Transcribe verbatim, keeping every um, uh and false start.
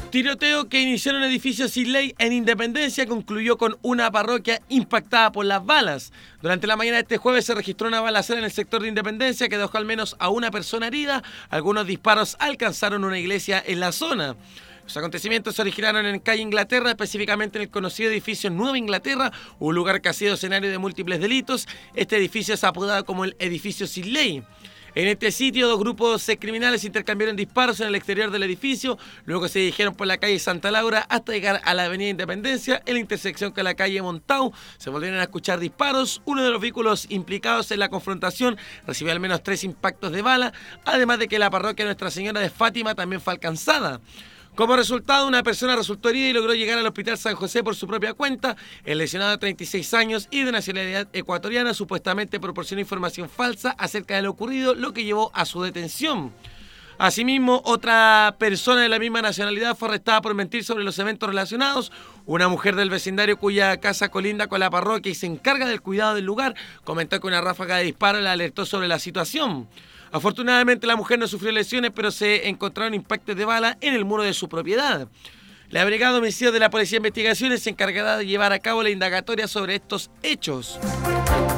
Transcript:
Tiroteo que inició en un edificio sin ley en Independencia concluyó con una parroquia impactada por las balas. Durante la mañana de este jueves se registró una balacera en el sector de Independencia que dejó al menos a una persona herida. Algunos disparos alcanzaron una iglesia en la zona. Los acontecimientos se originaron en calle Inglaterra, específicamente en el conocido edificio Nueva Inglaterra, un lugar que ha sido escenario de múltiples delitos. Este edificio es apodado como el edificio sin ley. En este sitio, dos grupos criminales intercambiaron disparos en el exterior del edificio, luego se dirigieron por la calle Santa Laura hasta llegar a la avenida Independencia. En la intersección con la calle Montau se volvieron a escuchar disparos. Uno de los vehículos implicados en la confrontación recibió al menos tres impactos de bala, además de que la parroquia Nuestra Señora de Fátima también fue alcanzada. Como resultado, una persona resultó herida y logró llegar al Hospital San José por su propia cuenta. El lesionado de treinta y seis años y de nacionalidad ecuatoriana supuestamente proporcionó información falsa acerca de lo ocurrido, lo que llevó a su detención. Asimismo, otra persona de la misma nacionalidad fue arrestada por mentir sobre los eventos relacionados. Una mujer del vecindario cuya casa colinda con la parroquia y se encarga del cuidado del lugar comentó que una ráfaga de disparos la alertó sobre la situación. Afortunadamente la mujer no sufrió lesiones, pero se encontraron impactos de bala en el muro de su propiedad. La Brigada de Homicidios de la Policía de Investigaciones se encargará de llevar a cabo la indagatoria sobre estos hechos.